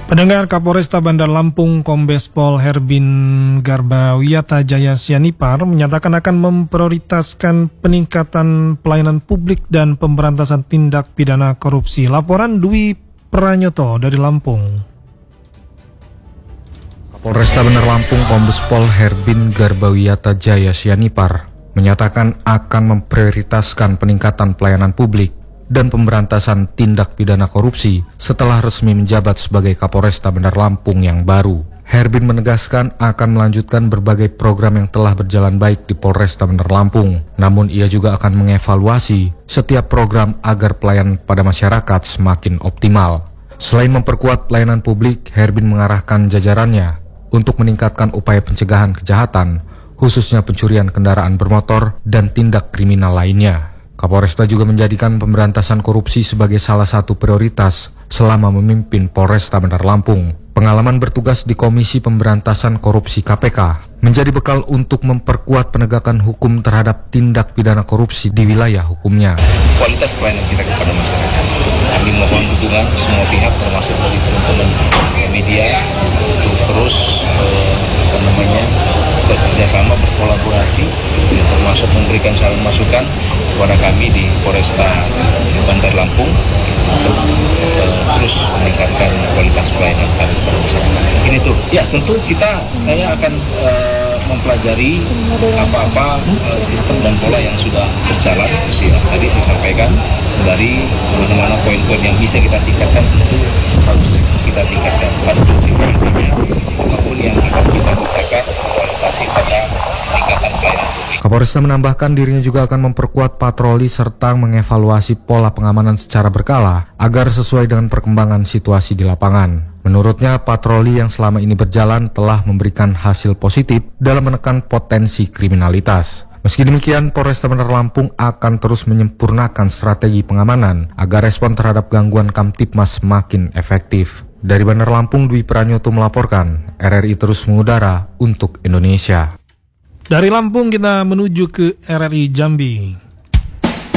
Pendengar, Kapolresta Bandar Lampung Kombes Pol Herbin Garbawiyata Jaya Sianipar menyatakan akan memprioritaskan peningkatan pelayanan publik dan pemberantasan tindak pidana korupsi. Laporan Dwi Pranyoto dari Lampung. Kapolresta Bandar Lampung Kombes Pol Herbin Garbawiyata Jaya Sianipar menyatakan akan memprioritaskan peningkatan pelayanan publik dan pemberantasan tindak pidana korupsi setelah resmi menjabat sebagai Kapolresta Bandar Lampung yang baru. Herbin menegaskan akan melanjutkan berbagai program yang telah berjalan baik di Polresta Bandar Lampung. Namun ia juga akan mengevaluasi setiap program agar pelayanan pada masyarakat semakin optimal. Selain memperkuat pelayanan publik, Herbin mengarahkan jajarannya untuk meningkatkan upaya pencegahan kejahatan, khususnya pencurian kendaraan bermotor dan tindak kriminal lainnya. Kapolresta juga menjadikan pemberantasan korupsi sebagai salah satu prioritas selama memimpin Polresta Bandar Lampung. Pengalaman bertugas di Komisi Pemberantasan Korupsi KPK menjadi bekal untuk memperkuat penegakan hukum terhadap tindak pidana korupsi di wilayah hukumnya. Kualitas pelayanan kita kepada masyarakat. Kami mohon dukungan semua pihak termasuk dari teman-teman media untuk terus bekerjasama, berkolaborasi, termasuk memberikan saran masukan kepada kami di Polresta Bandar Lampung untuk terus meningkatkan kualitas pelayanan kami kepada masyarakat. Ini tuh, ya tentu saya akan mempelajari apa-apa sistem dan pola yang sudah berjalan. Ya, tadi saya sampaikan dari mana-mana poin-poin yang bisa kita tingkatkan, tentu harus kita tingkatkan. Pada prinsipnya intinya, apapun yang kita kerjakan, kualitas pada peningkatan pelayanan publik. Kapolresta menambahkan dirinya juga akan memperkuat patroli serta mengevaluasi pola pengamanan secara berkala agar sesuai dengan perkembangan situasi di lapangan. Menurutnya, patroli yang selama ini berjalan telah memberikan hasil positif dalam menekan potensi kriminalitas. Meski demikian, Polresta Bandar Lampung akan terus menyempurnakan strategi pengamanan agar respon terhadap gangguan Kamtipmas semakin efektif. Dari Bandar Lampung, Dwi Pranyoto melaporkan, RRI terus mengudara untuk Indonesia. Dari Lampung kita menuju ke RRI Jambi.